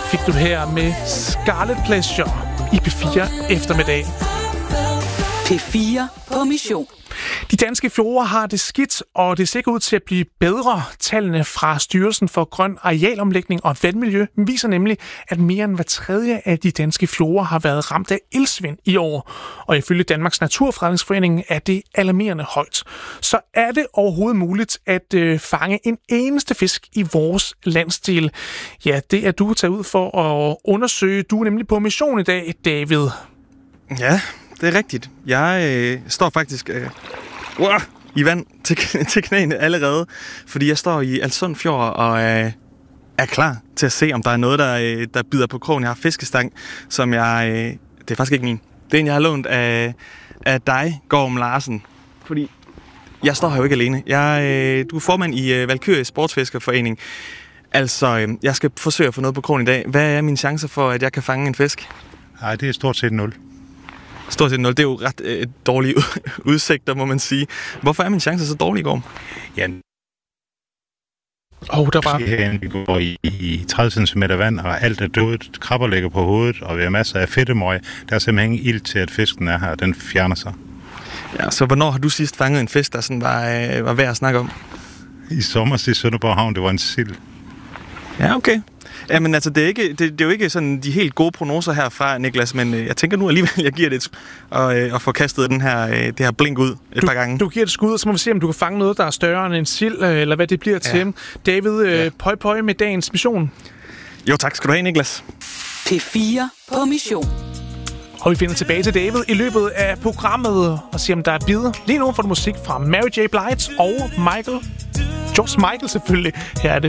fik du her med Scarlet Pleasure i P4 eftermiddag. P4 på mission. De danske fjorde har det skidt, og det ser ud til at blive bedre. Tallene fra Styrelsen for Grøn Arealomlægning og Vandmiljø viser nemlig, at mere end hver tredje af de danske fjorde har været ramt af iltsvind i år. Og ifølge Danmarks Naturfredningsforening er det alarmerende højt. Så er det overhovedet muligt at fange en eneste fisk i vores landsdel? Ja, det er du taget ud for at undersøge. Du er nemlig på mission i dag, David. Ja, det er rigtigt. Jeg står faktisk i vand til knæene allerede, fordi jeg står i Alssund Fjord og er klar til at se, om der er noget, der bider på krogen. Jeg har fiskestang, som det er faktisk ikke min. Det er en, jeg har lånt af dig, Gorm Larsen. Fordi jeg står her jo ikke alene. Du er formand i Valkyrie Sportsfiskerforening. Altså, jeg skal forsøge at få noget på krogen i dag. Hvad er mine chancer for, at jeg kan fange en fisk? Nej, det er stort set 0. Stort set 0. Det er jo ret dårlige udsigter, må man sige. Hvorfor er mine chancer så dårlige, Gorm? Ja, der var... Vi går i 30 cm vand, og alt er dødt. Krabber ligger på hovedet, og vi har masser af fedtemøg. Der er simpelthen ingen ild til, at fisken er her, og den fjerner sig. Ja, så hvornår har du sidst fanget en fisk, der sådan var værd at snakke om? I sommer i Sønderborg Havn, det var en sild. Ja, okay. Jamen altså, det er jo ikke sådan de helt gode prognoser herfra, Niklas, men jeg tænker nu alligevel, jeg giver det et og får kastet det her blink ud et par gange. Du giver det skud, og så må vi se, om du kan fange noget, der er større end en sild, eller hvad det bliver til. David, pøj med dagens mission. Jo, tak skal du have, Niklas. P4 på mission. Og vi finder tilbage til David i løbet af programmet og ser, om der er bid. Lige nu får du musik fra Mary J. Blige og George Michael selvfølgelig. Her er det